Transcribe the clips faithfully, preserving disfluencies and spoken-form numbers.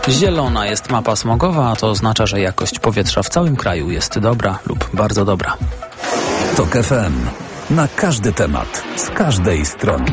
Zielona jest mapa smogowa, a to oznacza, że jakość powietrza w całym kraju jest dobra lub bardzo dobra. TOK F M. Na każdy temat, z każdej strony.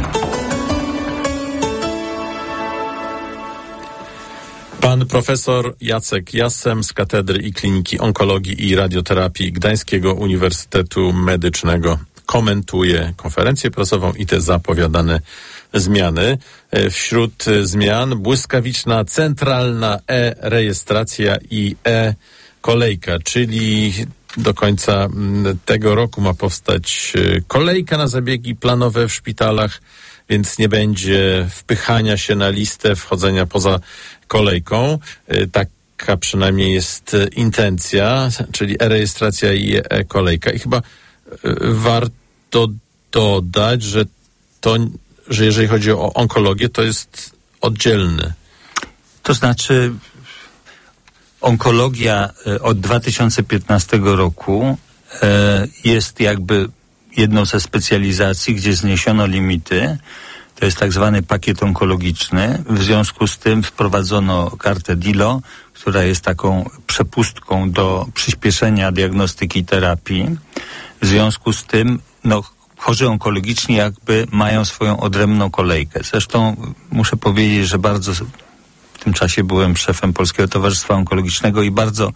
Pan profesor Jacek Jassem z Katedry i Kliniki Onkologii i Radioterapii Gdańskiego Uniwersytetu Medycznego komentuje konferencję prasową i te zapowiadane zmiany. Wśród zmian błyskawiczna centralna e-rejestracja i e-kolejka, czyli do końca tego roku ma powstać kolejka na zabiegi planowe w szpitalach, więc nie będzie wpychania się na listę, wchodzenia poza kolejką. Taka przynajmniej jest intencja, czyli e-rejestracja i e-kolejka. I chyba warto dodać, że to, że jeżeli chodzi o onkologię, to jest oddzielny. To znaczy onkologia od dwa tysiące piętnastego roku jest jakby jedną ze specjalizacji, gdzie zniesiono limity. To jest tak zwany pakiet onkologiczny. W związku z tym wprowadzono kartę D I L O, która jest taką przepustką do przyspieszenia diagnostyki i terapii. W związku z tym, no, chorzy onkologiczni jakby mają swoją odrębną kolejkę. Zresztą muszę powiedzieć, że bardzo w tym czasie byłem szefem Polskiego Towarzystwa Onkologicznego i bardzo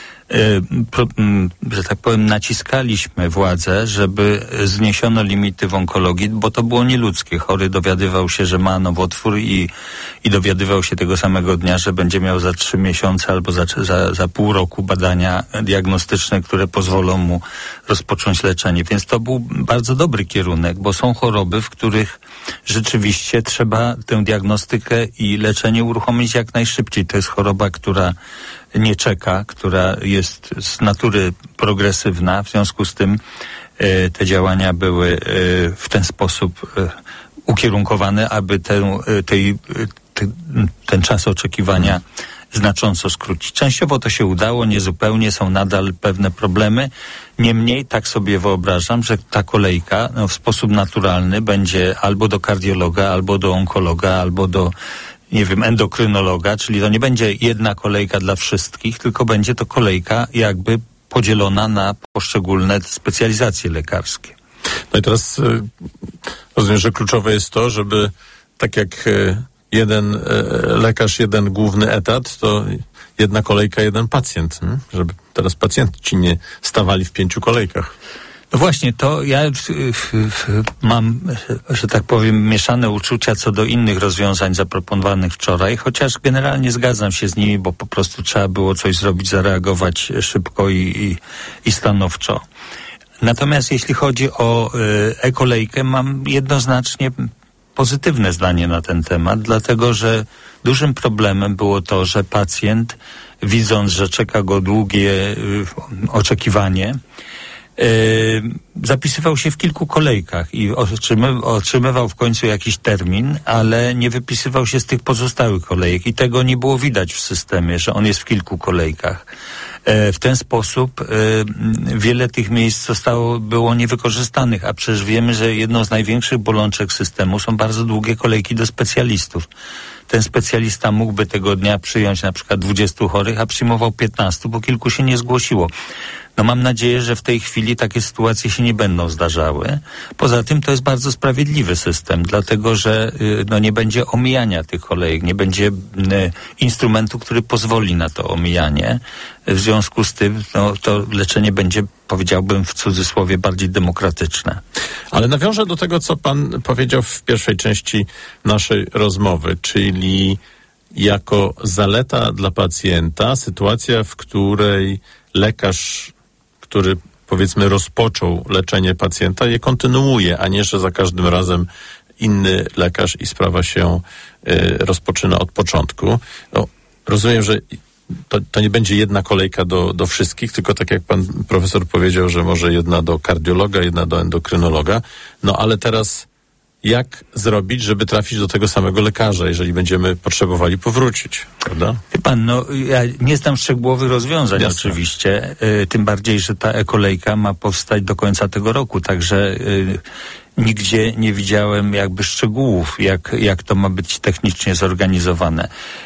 że tak powiem, naciskaliśmy władzę, żeby zniesiono limity w onkologii, bo to było nieludzkie. Chory dowiadywał się, że ma nowotwór i, i dowiadywał się tego samego dnia, że będzie miał za trzy miesiące albo za, za, za pół roku badania diagnostyczne, które pozwolą mu rozpocząć leczenie. Więc to był bardzo dobry kierunek, bo są choroby, w których rzeczywiście trzeba tę diagnostykę i leczenie uruchomić jak najszybciej. To jest choroba, która nie czeka, która jest z natury progresywna. W związku z tym e, te działania były e, w ten sposób e, ukierunkowane, aby tę, tej, te, ten czas oczekiwania znacząco skrócić. Częściowo to się udało, niezupełnie, są nadal pewne problemy. Niemniej tak sobie wyobrażam, że ta kolejka no, w sposób naturalny będzie albo do kardiologa, albo do onkologa, albo do nie wiem, endokrynologa, czyli to nie będzie jedna kolejka dla wszystkich, tylko będzie to kolejka jakby podzielona na poszczególne specjalizacje lekarskie. No i teraz y, rozumiem, że kluczowe jest to, żeby tak jak y, jeden y, lekarz, jeden główny etat, to jedna kolejka, jeden pacjent, hmm? Żeby teraz pacjenci nie stawali w pięciu kolejkach. No właśnie, to ja f, f, f, mam, że tak powiem, mieszane uczucia co do innych rozwiązań zaproponowanych wczoraj, chociaż generalnie zgadzam się z nimi, bo po prostu trzeba było coś zrobić, zareagować szybko i, i, i stanowczo. Natomiast jeśli chodzi o y, e-kolejkę, mam jednoznacznie pozytywne zdanie na ten temat, dlatego że dużym problemem było to, że pacjent, widząc, że czeka go długie y, oczekiwanie, Yy, zapisywał się w kilku kolejkach i otrzymy, otrzymywał w końcu jakiś termin, ale nie wypisywał się z tych pozostałych kolejek i tego nie było widać w systemie, że on jest w kilku kolejkach. Yy, w ten sposób yy, wiele tych miejsc zostało, było niewykorzystanych, a przecież wiemy, że jedną z największych bolączek systemu są bardzo długie kolejki do specjalistów. Ten specjalista mógłby tego dnia przyjąć na przykład dwudziestu chorych, a przyjmował piętnastu, bo kilku się nie zgłosiło. No mam nadzieję, że w tej chwili takie sytuacje się nie będą zdarzały. Poza tym to jest bardzo sprawiedliwy system, dlatego że no, nie będzie omijania tych kolejek, nie będzie y, instrumentu, który pozwoli na to omijanie. W związku z tym no, to leczenie będzie, powiedziałbym w cudzysłowie, bardziej demokratyczne. Ale nawiążę do tego, co pan powiedział w pierwszej części naszej rozmowy, czyli jako zaleta dla pacjenta sytuacja, w której lekarz, który powiedzmy rozpoczął leczenie pacjenta, je kontynuuje, a nie, że za każdym razem inny lekarz i sprawa się y, rozpoczyna od początku. No, rozumiem, że to, to nie będzie jedna kolejka do, do wszystkich, tylko tak jak pan profesor powiedział, że może jedna do kardiologa, jedna do endokrynologa. No ale teraz jak zrobić, żeby trafić do tego samego lekarza, jeżeli będziemy potrzebowali powrócić, prawda? Wie pan, no ja nie znam szczegółowych rozwiązań. Jasne. Oczywiście, y, tym bardziej, że ta e-kolejka ma powstać do końca tego roku, także y, nigdzie nie widziałem jakby szczegółów, jak, jak to ma być technicznie zorganizowane.